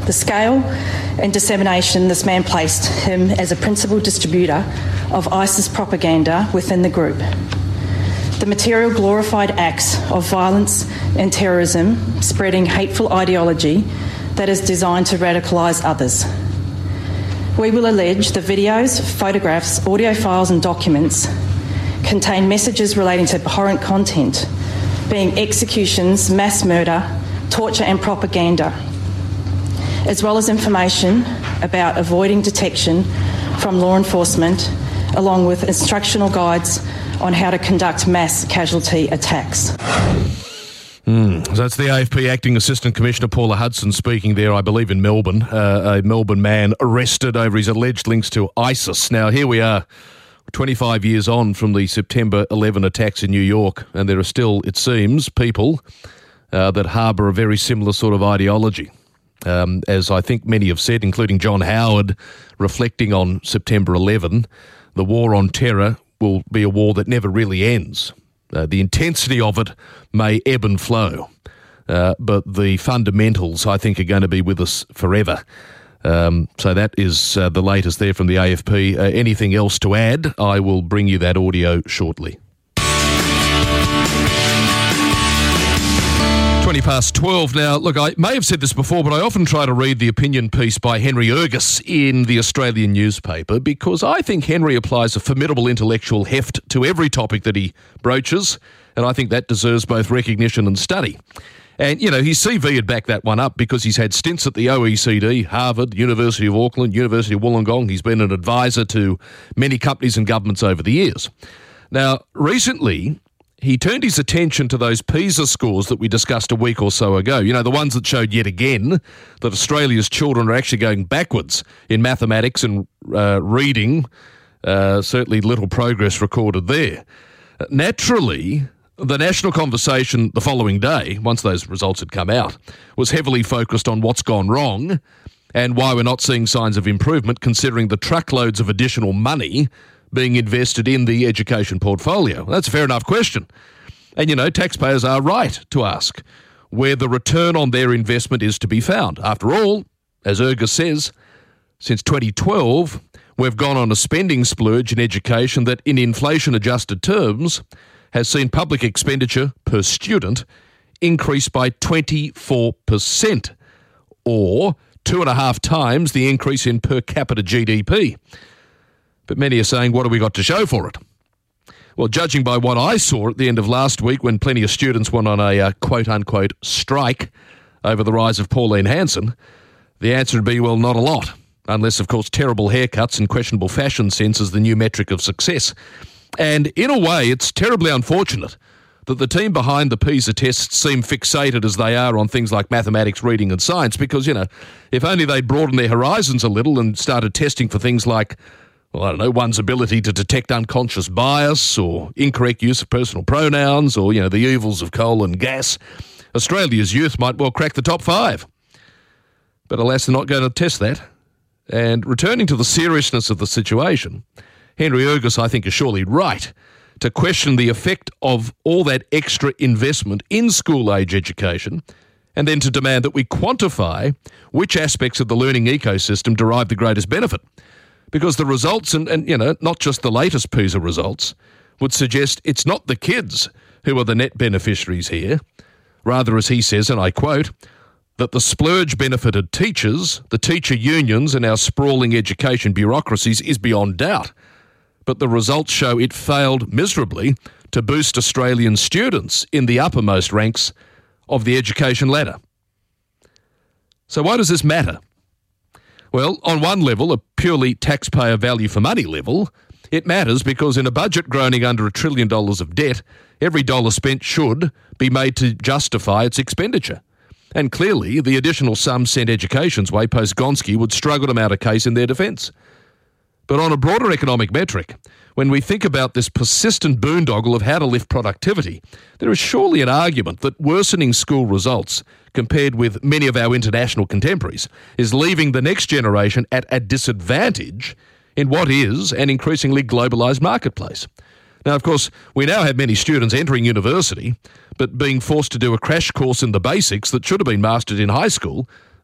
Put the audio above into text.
The scale and dissemination this man placed him as a principal distributor of ISIS propaganda within the group. The material glorified acts of violence and terrorism, spreading hateful ideology that is designed to radicalise others. We will allege the videos, photographs, audio files and documents contain messages relating to abhorrent content, being executions, mass murder, torture and propaganda, as well as information about avoiding detection from law enforcement, along with instructional guides on how to conduct mass casualty attacks. So that's the AFP Acting Assistant Commissioner Paula Hudson speaking there, I believe in Melbourne. A Melbourne man arrested over his alleged links to ISIS. Now, here we are, 25 years on from the September 11 attacks in New York, and there are still, it seems, people that harbour a very similar sort of ideology. As I think many have said, including John Howard, reflecting on September 11, the war on terror will be a war that never really ends. The intensity of it may ebb and flow, but the fundamentals, I think, are going to be with us forever. So that is the latest there from the AFP. Anything else to add? I will bring you that audio shortly. 12:20 now. Look, I may have said this before, but I often try to read the opinion piece by Henry Ergus in the Australian newspaper because I think Henry applies a formidable intellectual heft to every topic that he broaches, and I think that deserves both recognition and study. And, you know, his CV had backed that one up because he's had stints at the OECD, Harvard, University of Auckland, University of Wollongong. He's been an advisor to many companies and governments over the years. Now, recently, he turned his attention to those PISA scores that we discussed a week or so ago. You know, the ones that showed yet again that Australia's children are actually going backwards in mathematics and reading. Certainly little progress recorded there. Naturally, the national conversation the following day, once those results had come out, was heavily focused on what's gone wrong and why we're not seeing signs of improvement, considering the truckloads of additional money being invested in the education portfolio. That's a fair enough question. And, you know, taxpayers are right to ask where the return on their investment is to be found. After all, as Ergus says, since 2012, we've gone on a spending splurge in education that, in inflation-adjusted terms, has seen public expenditure per student increase by 24%, or 2.5 times the increase in per capita GDP. But many are saying, what have we got to show for it? Well, judging by what I saw at the end of last week when plenty of students went on a quote-unquote strike over the rise of Pauline Hanson, the answer would be, well, not a lot. Unless, of course, terrible haircuts and questionable fashion sense is the new metric of success. And in a way, it's terribly unfortunate that the team behind the PISA tests seem fixated as they are on things like mathematics, reading and science, because, you know, if only they'd broadened their horizons a little and started testing for things like, well, I don't know, one's ability to detect unconscious bias or incorrect use of personal pronouns or, you know, the evils of coal and gas, Australia's youth might well crack the top 5. But alas, they're not going to test that. And returning to the seriousness of the situation, Henry Ergus, I think, is surely right to question the effect of all that extra investment in school-age education and then to demand that we quantify which aspects of the learning ecosystem derive the greatest benefit. Because the results, and you know, not just the latest PISA results, would suggest it's not the kids who are the net beneficiaries here. Rather, as he says, and I quote, that the splurge benefited teachers, the teacher unions and our sprawling education bureaucracies is beyond doubt. But the results show it failed miserably to boost Australian students in the uppermost ranks of the education ladder. So why does this matter? Well, on one level, a purely taxpayer value for money level, it matters because in a budget groaning under $1 trillion of debt, every dollar spent should be made to justify its expenditure. And clearly, the additional sums sent education's way post-Gonski would struggle to mount a case in their defence. But on a broader economic metric, when we think about this persistent boondoggle of how to lift productivity, there is surely an argument that worsening school results, compared with many of our international contemporaries, is leaving the next generation at a disadvantage in what is an increasingly globalised marketplace. Now, of course, we now have many students entering university, but being forced to do a crash course in the basics that should have been mastered in high school